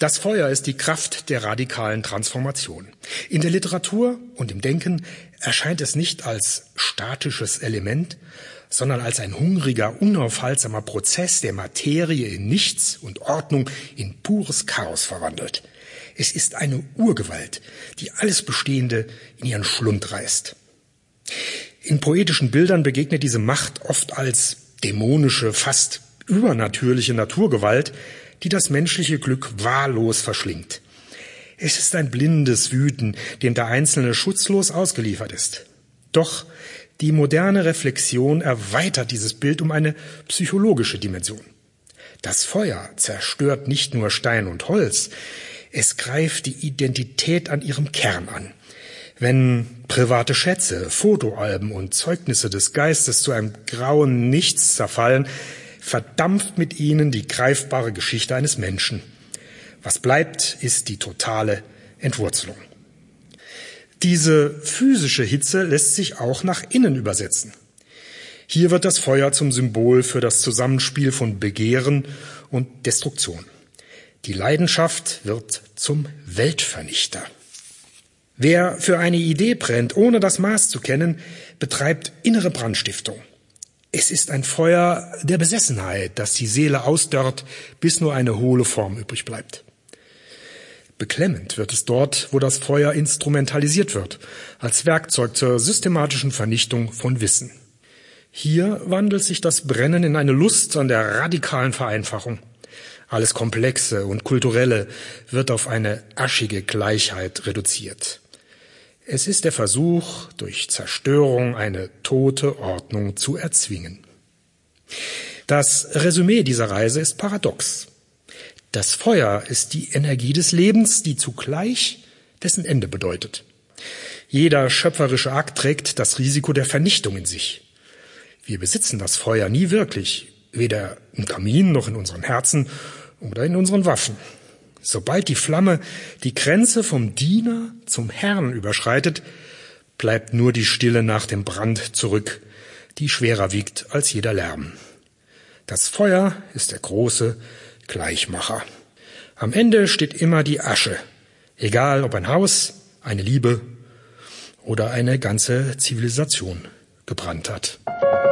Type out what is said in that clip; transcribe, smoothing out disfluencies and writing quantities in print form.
Das Feuer ist die Kraft der radikalen Transformation. In der Literatur und im Denken erscheint es nicht als statisches Element, sondern als ein hungriger, unaufhaltsamer Prozess, der Materie in Nichts und Ordnung in pures Chaos verwandelt. Es ist eine Urgewalt, die alles Bestehende in ihren Schlund reißt. In poetischen Bildern begegnet diese Macht oft als dämonische, fast übernatürliche Naturgewalt, die das menschliche Glück wahllos verschlingt. Es ist ein blindes Wüten, dem der Einzelne schutzlos ausgeliefert ist. Doch die moderne Reflexion erweitert dieses Bild um eine psychologische Dimension. Das Feuer zerstört nicht nur Stein und Holz, es greift die Identität an ihrem Kern an. Wenn private Schätze, Fotoalben und Zeugnisse des Geistes zu einem grauen Nichts zerfallen, verdampft mit ihnen die greifbare Geschichte eines Menschen. Was bleibt, ist die totale Entwurzelung. Diese physische Hitze lässt sich auch nach innen übersetzen. Hier wird das Feuer zum Symbol für das Zusammenspiel von Begehren und Destruktion. Die Leidenschaft wird zum Weltvernichter. Wer für eine Idee brennt, ohne das Maß zu kennen, betreibt innere Brandstiftung. Es ist ein Feuer der Besessenheit, das die Seele ausdörrt, bis nur eine hohle Form übrig bleibt. Beklemmend wird es dort, wo das Feuer instrumentalisiert wird, als Werkzeug zur systematischen Vernichtung von Wissen. Hier wandelt sich das Brennen in eine Lust an der radikalen Vereinfachung. Alles Komplexe und Kulturelle wird auf eine aschige Gleichheit reduziert. Es ist der Versuch, durch Zerstörung eine tote Ordnung zu erzwingen. Das Resümee dieser Reise ist paradox. Das Feuer ist die Energie des Lebens, die zugleich dessen Ende bedeutet. Jeder schöpferische Akt trägt das Risiko der Vernichtung in sich. Wir besitzen das Feuer nie wirklich, weder im Kamin noch in unseren Herzen oder in unseren Waffen. Sobald die Flamme die Grenze vom Diener zum Herrn überschreitet, bleibt nur die Stille nach dem Brand zurück, die schwerer wiegt als jeder Lärm. Das Feuer ist der große Gleichmacher. Am Ende steht immer die Asche, egal ob ein Haus, eine Liebe oder eine ganze Zivilisation gebrannt hat.